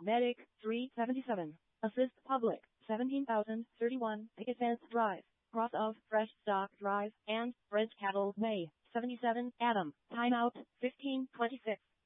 Medic, 377. Assist Public, 17,031. Advance Drive, Cross of Fresh Stock Drive, and Bridge Cattle Way, 77. Adam, timeout, 15:26.